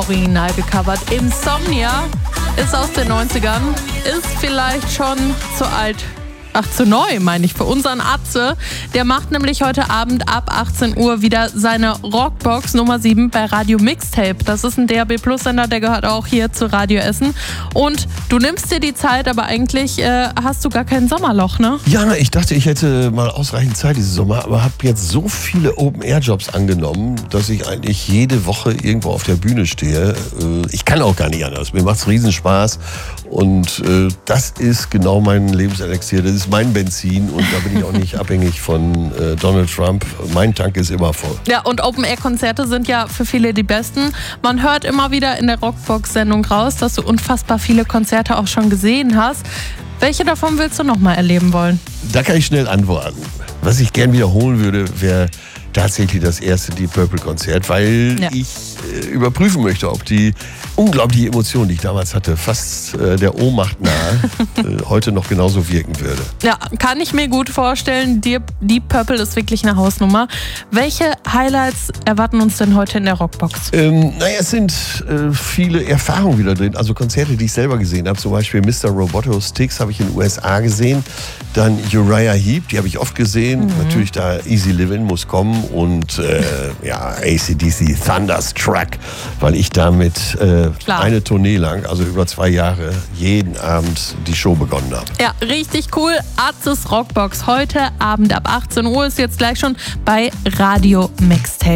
Original gecovert. Insomnia ist aus den 90ern, ist vielleicht schon zu alt. Ach, zu neu, meine ich, für unseren Atze. Der macht nämlich heute Abend ab 18 Uhr wieder seine Rockbox Nummer 7 bei Radio Mixtape. Das ist ein DAB Plus Sender, der gehört auch hier zu Radio Essen. Und du nimmst dir die Zeit, aber eigentlich hast du gar kein Sommerloch, ne? Ja, ich dachte, ich hätte mal ausreichend Zeit diesen Sommer, aber habe jetzt so viele Open-Air-Jobs angenommen, dass ich eigentlich jede Woche irgendwo auf der Bühne stehe. Ich kann auch gar nicht anders. Mir macht's riesen Spaß und das ist genau mein Lebenselixier. Das ist mein Benzin und da bin ich auch nicht abhängig von Donald Trump. Mein Tank ist immer voll. Ja, und Open-Air-Konzerte sind ja für viele die besten. Man hört immer wieder in der Rockbox-Sendung raus, dass du unfassbar viele Konzerte auch schon gesehen hast. Welche davon willst du noch mal erleben wollen? Da kann ich schnell antworten. Was ich gern wiederholen würde, wäre tatsächlich das erste Deep Purple Konzert, weil ich überprüfen möchte, ob die unglaubliche Emotion, die ich damals hatte, fast der Ohnmacht nahe, heute noch genauso wirken würde. Ja, kann ich mir gut vorstellen. Deep Purple ist wirklich eine Hausnummer. Welche Highlights erwarten uns denn heute in der Rockbox? Es sind viele Erfahrungen wieder drin. Also Konzerte, die ich selber gesehen habe. Zum Beispiel Mr. Roboto Sticks habe ich in den USA gesehen. Dann Uriah Heep, die habe ich oft gesehen. Natürlich da Easy Livin' muss kommen. Und AC/DC Thunderstruck, weil ich damit eine Tournee lang, also über 2 Jahre, jeden Abend die Show begonnen habe. Ja, richtig cool. Atzes Rockbox heute Abend ab 18 Uhr ist jetzt gleich schon bei Radio Mixtape.